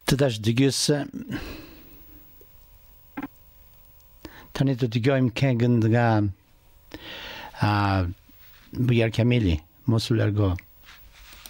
Tadash digius tanito digoim kengen dga biar kamili mosulargo